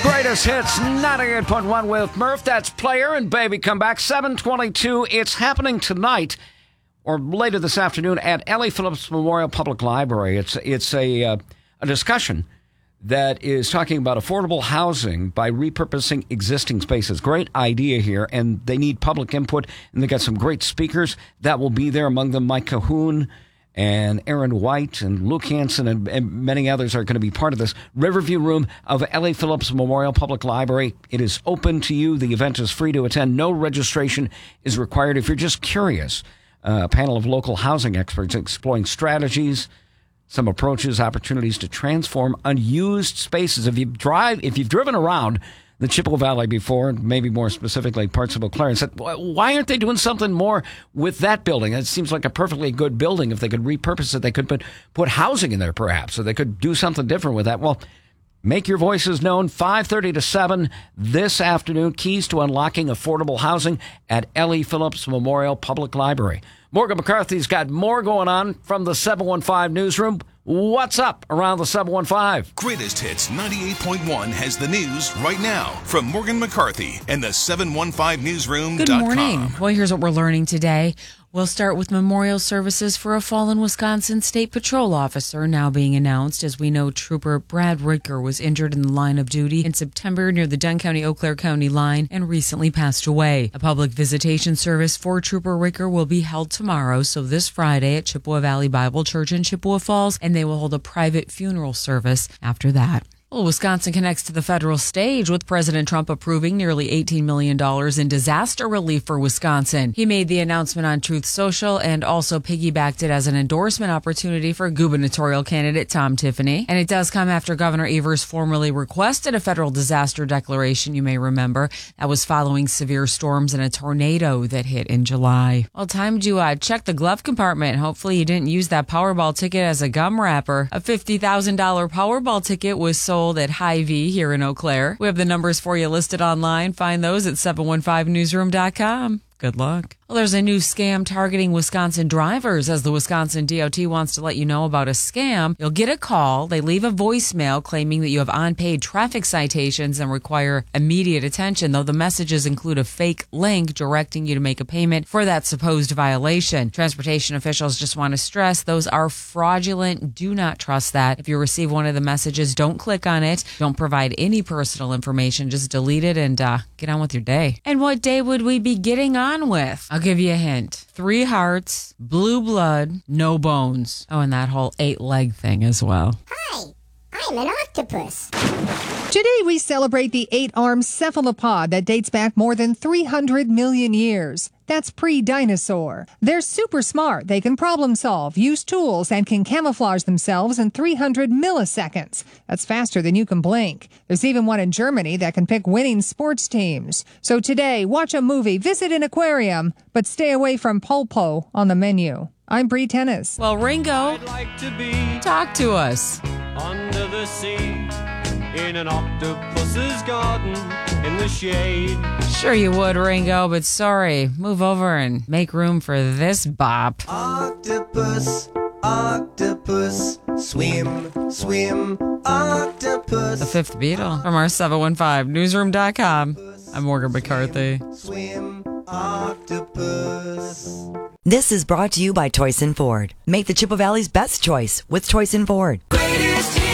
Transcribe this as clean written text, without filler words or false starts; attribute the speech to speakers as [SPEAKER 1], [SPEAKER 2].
[SPEAKER 1] Greatest Hits 98.1 with Murph. That's Player and Baby Come Back. 7:22. It's happening tonight or later this afternoon at Ellie Phillips Memorial Public Library. It's a discussion that is talking about affordable housing by repurposing existing spaces. Great idea here, and they need public input, and they got some great speakers that will be there, among them Mike Cahoon and Aaron White and Luke Hansen and many others are going to be part of this. Riverview Room of Ellie Phillips Memorial Public Library. It is open to you. The event is free to attend. No registration is required. If you're just curious, a panel of local housing experts exploring strategies, some approaches, opportunities to transform unused spaces. If you've driven around the Chippewa Valley before, maybe more specifically parts of Eau Claire, and said, why aren't they doing something more with that building? It seems like a perfectly good building. If they could repurpose it, they could put housing in there perhaps, so they could do something different with that. Well, make your voices known. 5:30 to 7 this afternoon. Keys to unlocking affordable housing at Ellie Phillips Memorial Public Library. Morgan McCarthy's got more going on from the 715 newsroom. What's up around the 715?
[SPEAKER 2] Greatest Hits 98.1 has the news right now from Morgan McCarthy and the 715newsroom.com.
[SPEAKER 3] Good morning. Well, here's what we're learning today. We'll start with memorial services for a fallen Wisconsin State Patrol officer now being announced. As we know, Trooper Brad Ricker was injured in the line of duty in September near the Dunn County-Eau Claire County line and recently passed away. A public visitation service for Trooper Ricker will be held tomorrow, so this Friday at Chippewa Valley Bible Church in Chippewa Falls, and they will hold a private funeral service after that. Well, Wisconsin connects to the federal stage with President Trump approving nearly $18 million in disaster relief for Wisconsin. He made the announcement on Truth Social and also piggybacked it as an endorsement opportunity for gubernatorial candidate Tom Tiffany. And it does come after Governor Evers formally requested a federal disaster declaration, you may remember. That was following severe storms and a tornado that hit in July. Well, time to check the glove compartment. Hopefully you didn't use that Powerball ticket as a gum wrapper. A $50,000 Powerball ticket was sold at Hy-Vee here in Eau Claire. We have the numbers for you listed online. Find those at 715newsroom.com. Good luck. Well, there's a new scam targeting Wisconsin drivers. As the Wisconsin DOT wants to let you know about a scam, you'll get a call. They leave a voicemail claiming that you have unpaid traffic citations and require immediate attention, though the messages include a fake link directing you to make a payment for that supposed violation. Transportation officials just want to stress those are fraudulent. Do not trust that. If you receive one of the messages, don't click on it. Don't provide any personal information. Just delete it and get on with your day. And what day would we be getting on with? I'll give you a hint. 3 hearts, blue blood, no bones. Oh, and that whole 8-leg thing as well.
[SPEAKER 4] Hi, I'm an octopus.
[SPEAKER 5] Today we celebrate the 8-armed cephalopod that dates back more than 300 million years. That's pre-dinosaur. They're super smart. They can problem solve, use tools, and can camouflage themselves in 300 milliseconds. That's faster than you can blink. There's even one in Germany that can pick winning sports teams. So today, watch a movie, visit an aquarium, but stay away from pulpo on the menu. I'm Bree Tennis.
[SPEAKER 3] Well, Ringo,
[SPEAKER 6] I'd like to be
[SPEAKER 3] talk to us.
[SPEAKER 6] under the sea in an octopus's garden in the shade.
[SPEAKER 3] Sure you would, Ringo, but sorry. Move over and make room for this bop.
[SPEAKER 7] Octopus, octopus, swim, swim, octopus.
[SPEAKER 3] The Fifth Beatle from our 715newsroom.com. I'm Morgan McCarthy.
[SPEAKER 7] Swim, octopus.
[SPEAKER 8] This is brought to you by Toyson Ford. Make the Chippewa Valley's best choice with Toyson Ford.
[SPEAKER 7] Greatest